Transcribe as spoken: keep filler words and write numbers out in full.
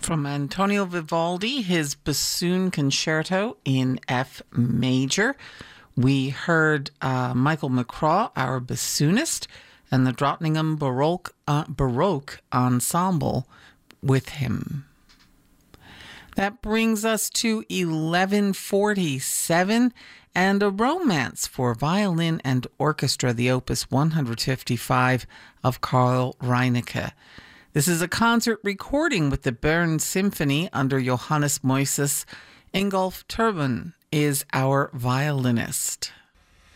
From Antonio Vivaldi, his bassoon concerto in F major. We heard uh, Michael McCraw, our bassoonist, and the Drottningham Baroque, uh, Baroque Ensemble with him. That brings us to eleven forty-seven and a romance for violin and orchestra, the opus one fifty-five of Carl Reinecke. This is a concert recording with the Bern Symphony under Johannes Moises. Ingolf Turban is our violinist.